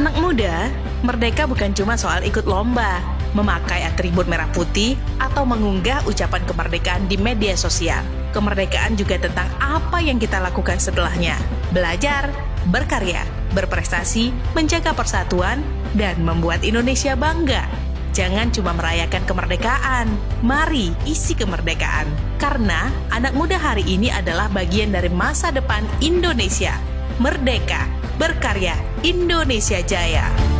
Anak muda, merdeka bukan cuma soal ikut lomba, memakai atribut merah putih, atau mengunggah ucapan kemerdekaan di media sosial. Kemerdekaan juga tentang apa yang kita lakukan setelahnya. Belajar, berkarya, berprestasi, menjaga persatuan, dan membuat Indonesia bangga. Jangan cuma merayakan kemerdekaan, mari isi kemerdekaan. Karena anak muda hari ini adalah bagian dari masa depan Indonesia. Merdeka, berkarya, Indonesia Jaya.